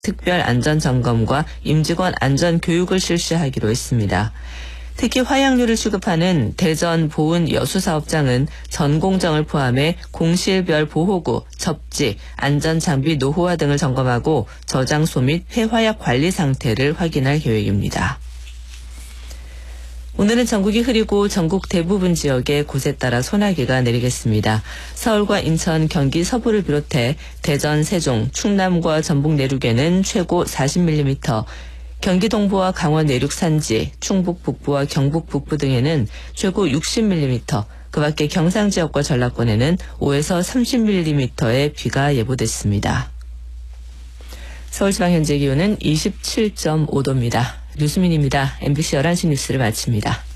특별 안전점검과 임직원 안전교육을 실시하기로 했습니다. 특히 화약류를 취급하는 대전 보은 여수사업장은 전 공정을 포함해 공실별 보호구, 접지, 안전장비 노후화 등을 점검하고 저장소 및 폐화약 관리 상태를 확인할 계획입니다. 오늘은 전국이 흐리고 전국 대부분 지역에 곳에 따라 소나기가 내리겠습니다. 서울과 인천, 경기 서부를 비롯해 대전, 세종, 충남과 전북 내륙에는 최고 40mm, 경기 동부와 강원 내륙 산지, 충북 북부와 경북 북부 등에는 최고 60mm, 그 밖에 경상 지역과 전라권에는 5에서 30mm의 비가 예보됐습니다. 서울지방 현재 기온은 27.5도입니다. 류수민입니다. MBC 11시 뉴스를 마칩니다.